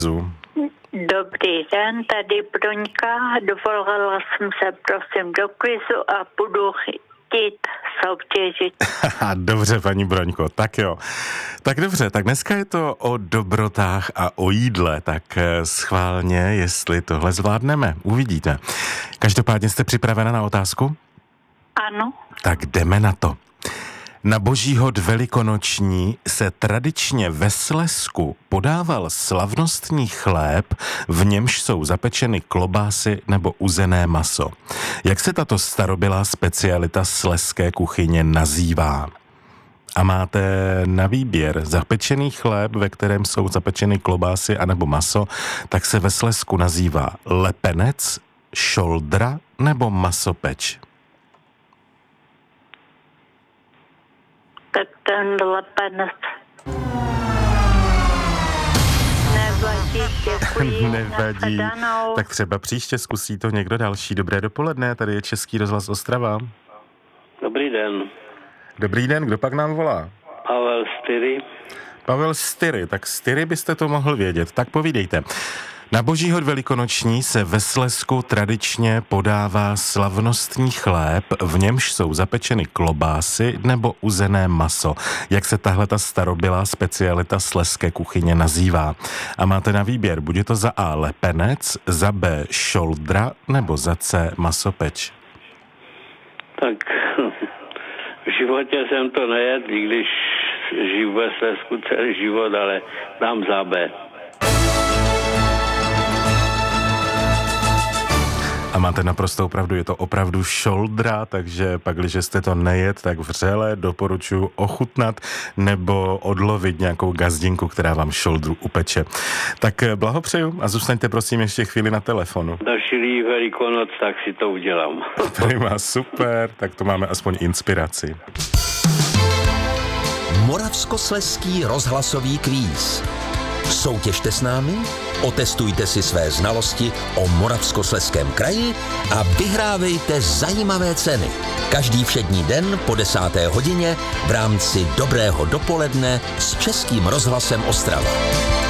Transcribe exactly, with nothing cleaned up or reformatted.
Dobrý den, tady Broňka. Dovolala jsem se prosím do kvizu a budu chtít soutěžit. Dobře, paní Broňko, tak jo. Tak dobře, tak dneska je to o dobrotách a o jídle, tak schválně, jestli tohle zvládneme, uvidíte. Každopádně jste připravena na otázku? Ano. Tak jdeme na to. Na Božíhod velikonoční se tradičně ve Slezsku podával slavnostní chléb, v němž jsou zapečeny klobásy nebo uzené maso. Jak se tato starobylá specialita slezské kuchyně nazývá? A máte na výběr zapečený chléb, ve kterém jsou zapečeny klobásy anebo maso, tak se ve Slezsku nazývá lepenec, šoldra nebo masopeč. Tak ten lepenec. Nevadí, děkuji. Nevadí. Tak třeba příště zkusí to někdo další. Dobré dopoledne, tady je Český rozhlas Ostrava. Dobrý den. Dobrý den, kdo pak nám volá? Pavel Styry. Pavel Styry, tak Styry byste to mohl vědět. Tak povídejte. Na Božíhod velikonoční se ve Slezsku tradičně podává slavnostní chléb, v němž jsou zapečeny klobásy nebo uzené maso. Jak se tahle ta starobylá specialita slezské kuchyně nazývá? A máte na výběr, bude to za A lepenec, za B šoldra nebo za C masopeč? Tak v životě jsem to nejedl, i když žiju ve Slezsku celý život, ale dám za B. A máte naprostou pravdu, je to opravdu šoldra, takže pak, když jste to nejet, tak vřele doporučuji ochutnat nebo odlovit nějakou gazdinku, která vám šoldru upeče. Tak blahopřeju a zůstaňte prosím ještě chvíli na telefonu. Další Velikonoc, tak si to udělám. Prima, super, tak to máme aspoň inspiraci. Moravskoslezský rozhlasový kvíz. Soutěžte s námi, otestujte si své znalosti o Moravskoslezském kraji a vyhrávejte zajímavé ceny. Každý všední den po desáté hodině v rámci Dobrého dopoledne s Českým rozhlasem Ostrava.